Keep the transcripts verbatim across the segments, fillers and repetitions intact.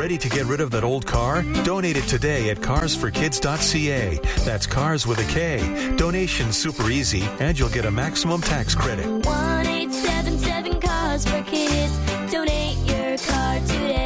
Ready to get rid of that old car? Donate it today at cars for kids dot c a. That's cars with a K. Donation's super easy, and you'll get a maximum tax credit. one eight seven seven Cars for Kids. Donate your car today.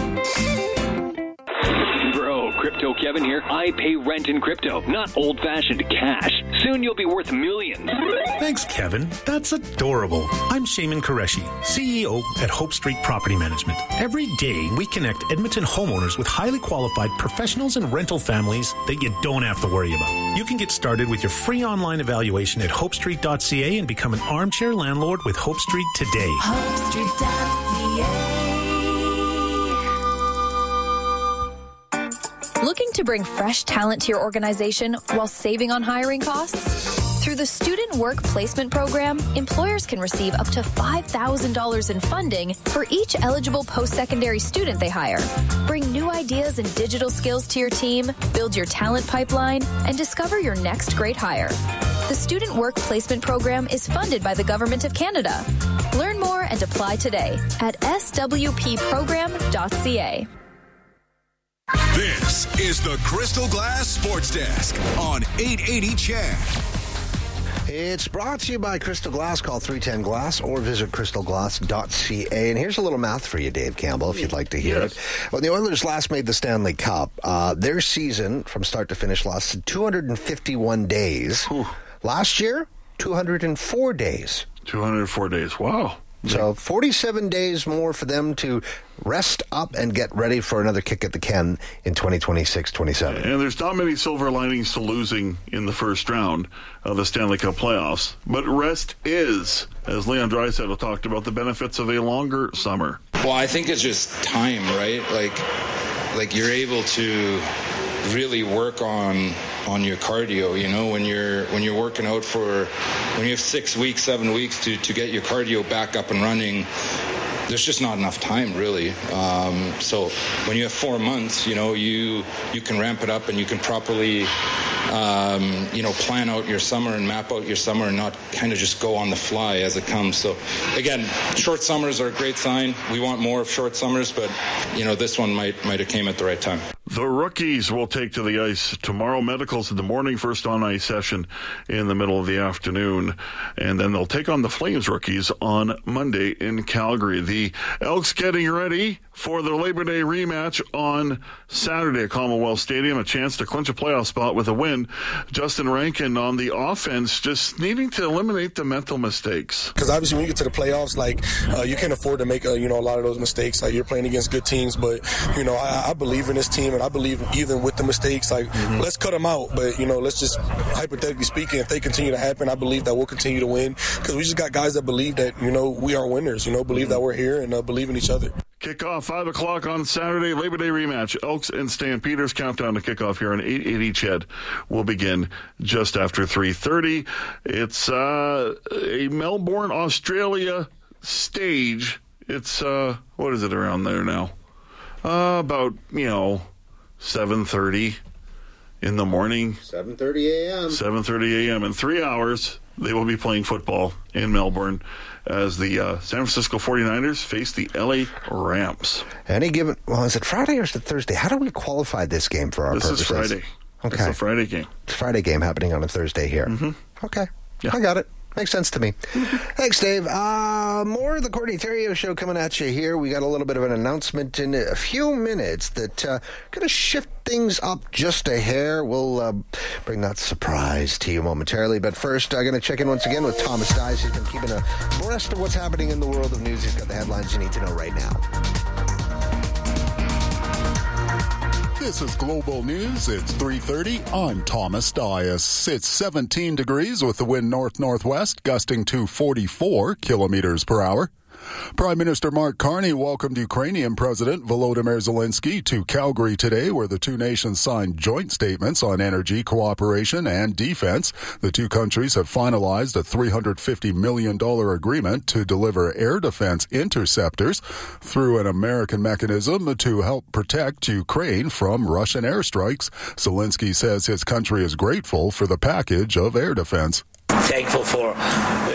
Bro, Crypto Kevin here. I pay rent in crypto, not old-fashioned cash. Soon you'll be worth millions. Thanks, Kevin. That's adorable. I'm Shaman Qureshi, C E O at Hope Street Property Management. Every day, we connect Edmonton homeowners with highly qualified professionals and rental families that you don't have to worry about. You can get started with your free online evaluation at hope street dot c a and become an armchair landlord with Hope Street today. hope street dot c a. Looking to bring fresh talent to your organization while saving on hiring costs? Through the Student Work Placement Program, employers can receive up to five thousand dollars in funding for each eligible post-secondary student they hire. Bring new ideas and digital skills to your team, build your talent pipeline, and discover your next great hire. The Student Work Placement Program is funded by the Government of Canada. Learn more and apply today at s w p program dot c a. This is the Crystal Glass Sports Desk on eight eighty C H E D. It's brought to you by Crystal Glass. Call three one zero glass or visit crystal glass dot c a. And here's a little math for you, Dave Campbell, if you'd like to hear yes. it. When the Oilers last made the Stanley Cup, uh, their season from start to finish lasted two hundred fifty-one days. Whew. Last year, two hundred four days. two hundred four days. Wow. So forty-seven days more for them to rest up and get ready for another kick at the can in twenty twenty-six twenty-seven. And there's not many silver linings to losing in the first round of the Stanley Cup playoffs. But rest is, as Leon Draisaitl talked about, the benefits of a longer summer. Well, I think it's just time, right? Like, like you're able to really work on on your cardio, you know, when you're when you're working out for when you have six weeks, seven weeks to, to get your cardio back up and running, there's just not enough time, really. Um, so when you have four months, you know, you you can ramp it up and you can properly, um, you know, plan out your summer and map out your summer and not kind of just go on the fly as it comes. So, again, short summers are a great sign. We want more of short summers, but, you know, this one might might have came at the right time. The rookies will take to the ice tomorrow. Medicals in the morning, first on-ice session in the middle of the afternoon. And then they'll take on the Flames rookies on Monday in Calgary. The Elks getting ready for their Labor Day rematch on Saturday at Commonwealth Stadium. A chance to clinch a playoff spot with a win. Justin Rankin on the offense, just needing to eliminate the mental mistakes. Because obviously when you get to the playoffs, like, uh, you can't afford to make, uh, you know, a lot of those mistakes. Like, you're playing against good teams, but, you know, I, I believe in this team, and I believe even with the mistakes, like, mm-hmm. let's cut them out. But, you know, let's just, hypothetically speaking, if they continue to happen, I believe that we'll continue to win. Because we just got guys that believe that, you know, we are winners, you know, believe mm-hmm. that we're here and uh, believe in each other. Kickoff five o'clock on Saturday, Labor Day rematch. Elks and Stampeders. Countdown to kickoff here on eight eighty C H E D will begin just after three thirty. It's uh, a Melbourne, Australia stage. It's, uh, what is it around there now? Uh, about, you know, seven thirty in the morning. seven thirty a.m. seven thirty a.m. In three hours, they will be playing football in Melbourne as the uh, San Francisco forty-niners face the L A Rams. Any given, well, is it Friday or is it Thursday? How do we qualify this game for our this purposes? This is Friday. Okay. It's a Friday game. It's a Friday game happening on a Thursday here. Mm-hmm. Okay. Yeah. I got it. Makes sense to me. Thanks, Dave. Uh, more of the Courtney Theriault Show coming at you here. We got a little bit of an announcement in a few minutes that uh, going to shift things up just a hair. We'll uh, bring that surprise to you momentarily. But first, I'm going to check in once again with Thomas Dias. He's been keeping abreast of what's happening in the world of news. He's got the headlines you need to know right now. This is Global News. It's three thirty. I'm Thomas Dias. It's seventeen degrees with the wind north-northwest, gusting to forty-four kilometers per hour. Prime Minister Mark Carney welcomed Ukrainian President Volodymyr Zelensky to Calgary today, where the two nations signed joint statements on energy cooperation and defense. The two countries have finalized a three hundred fifty million dollars agreement to deliver air defense interceptors through an American mechanism to help protect Ukraine from Russian airstrikes. Zelensky says his country is grateful for the package of air defense. Thankful for uh,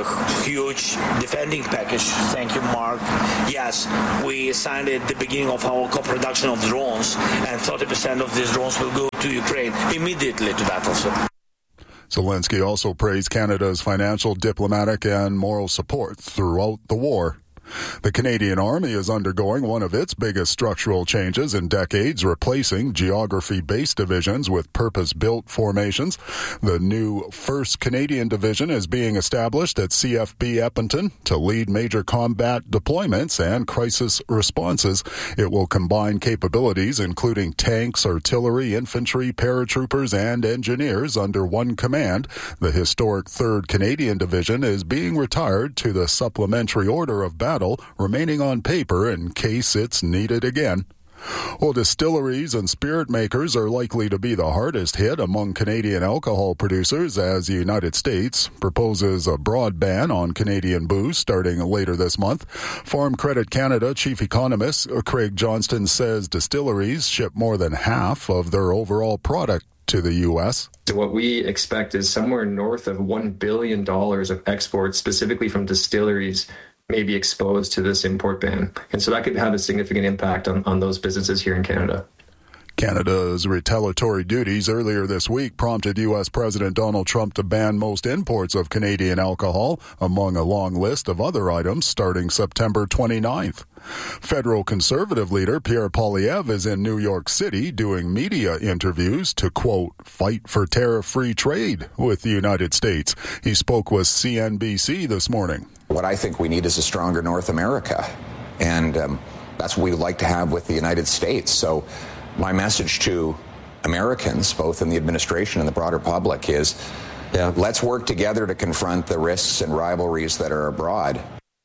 a huge defending package. Thank you, Mark. Yes, we signed at the beginning of our co-production of drones, and thirty percent of these drones will go to Ukraine immediately to battlefield. Zelensky also praised Canada's financial, diplomatic, and moral support throughout the war. The Canadian Army is undergoing one of its biggest structural changes in decades, replacing geography-based divisions with purpose-built formations. The new first Canadian Division is being established at C F B Edmonton to lead major combat deployments and crisis responses. It will combine capabilities including tanks, artillery, infantry, paratroopers, and engineers under one command. The historic third Canadian Division is being retired to the Supplementary Order of Battle, remaining on paper in case it's needed again. Well, distilleries and spirit makers are likely to be the hardest hit among Canadian alcohol producers as the United States proposes a broad ban on Canadian booze starting later this month. Farm Credit Canada chief economist Craig Johnston says distilleries ship more than half of their overall product to the U S. So what we expect is somewhere north of one billion dollars of exports specifically from distilleries may be exposed to this import ban. And so that could have a significant impact on, on those businesses here in Canada. Canada's retaliatory duties earlier this week prompted U S. President Donald Trump to ban most imports of Canadian alcohol, among a long list of other items starting September twenty-ninth. Federal Conservative leader Pierre Poilievre is in New York City doing media interviews to, quote, fight for tariff-free trade with the United States. He spoke with C N B C this morning. What I think we need is a stronger North America, and um, that's what we would like to have with the United States. So my message to Americans, both in the administration and the broader public, is yeah. let's work together to confront the risks and rivalries that are abroad.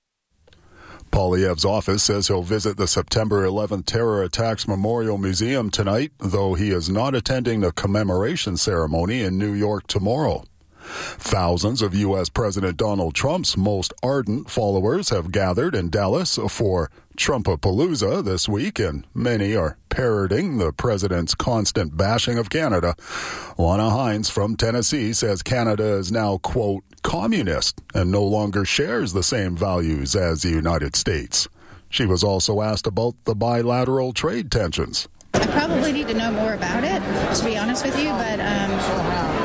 Poilievre's office says he'll visit the September eleventh Terror Attacks Memorial Museum tonight, though he is not attending the commemoration ceremony in New York tomorrow. Thousands of U S. President Donald Trump's most ardent followers have gathered in Dallas for Trumpapalooza this week, and many are parroting the president's constant bashing of Canada. Lana Hines from Tennessee says Canada is now, quote, communist and no longer shares the same values as the United States. She was also asked about the bilateral trade tensions. I probably need to know more about it, to be honest with you, but um,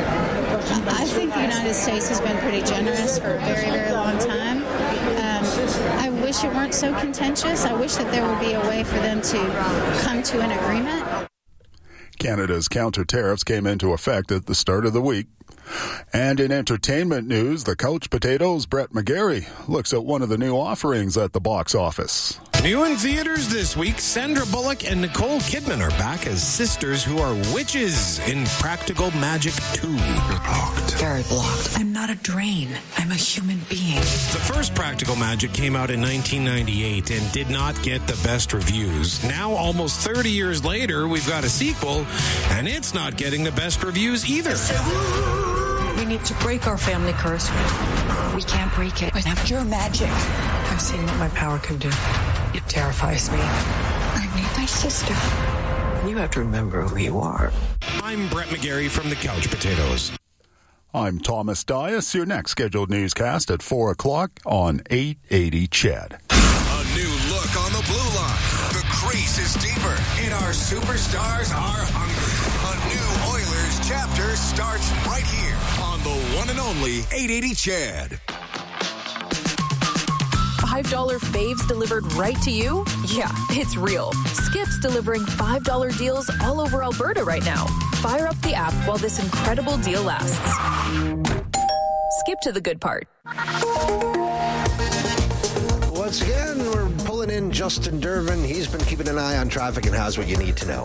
I think the United States has been pretty generous for a very, very long time. Um, I wish it weren't so contentious. I wish that there would be a way for them to come to an agreement. Canada's counter tariffs came into effect at the start of the week. And in entertainment news, the Couch Potatoes' Brett McGarry looks at one of the new offerings at the box office. New in theaters this week, Sandra Bullock and Nicole Kidman are back as sisters who are witches in Practical Magic two. You're blocked. Very blocked. I'm not a drain. I'm a human being. The first Practical Magic came out in nineteen ninety-eight and did not get the best reviews. Now, almost thirty years later, we've got a sequel, and it's not getting the best reviews either. We need to break our family curse. We can't break it without pure magic. I've seen what my power can do. It terrifies me. I need my sister. You have to remember who you are. I'm Brett McGarry from the Couch Potatoes. I'm Thomas Dias. Your next scheduled newscast at four o'clock on eight eighty C H E D. A new look on the blue line. The crease is deeper, and our superstars are hungry. A new Oilers chapter starts right here on the one and only eight eighty C H E D. five dollar faves delivered right to you? Yeah, it's real. Skip's delivering five dollar deals all over Alberta right now. Fire up the app while this incredible deal lasts. Skip to the good part. Once again, we're pulling in Justin Durbin. He's been keeping an eye on traffic and has what you need to know.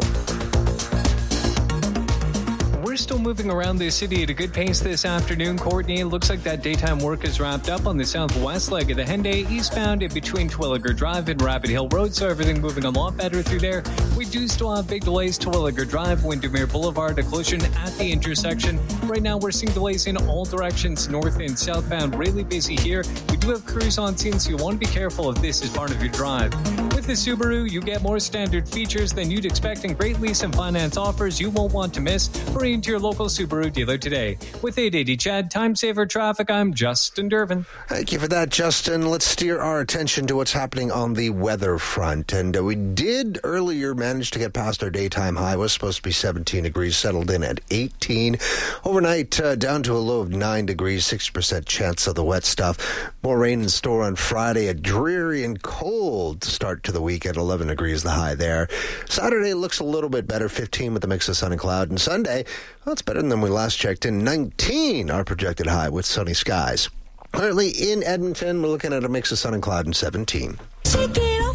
We're still moving around the city at a good pace this afternoon, Courtney. It looks like that daytime work is wrapped up on the southwest leg of the Henday, eastbound in between Twilliger Drive and Rabbit Hill Road, so everything moving a lot better through there. We do still have big delays to Twilliger Drive, Windermere Boulevard, a collision at the intersection. Right now, we're seeing delays in all directions, north and southbound. Really busy here. We do have crews on scene, so you want to be careful if this is part of your drive. With the Subaru, you get more standard features than you'd expect and great lease and finance offers you won't want to miss. Hurry into your local Subaru dealer today. With eight eighty C H E D, Time Saver Traffic, I'm Justin Durbin. Thank you for that, Justin. Let's steer our attention to what's happening on the weather front. And uh, we did earlier manage to get past our daytime high. It was supposed to be seventeen degrees, settled in at eighteen. Overnight, uh, down to a low of nine degrees, sixty percent chance of the wet stuff. More rain in store on Friday. A dreary and cold start to the week at eleven degrees, the high there. Saturday looks a little bit better, fifteen with a mix of sun and cloud. And Sunday, well, it's better than we last checked in, nineteen, our projected high with sunny skies. Currently in Edmonton, we're looking at a mix of sun and cloud and seventeen. Chicken.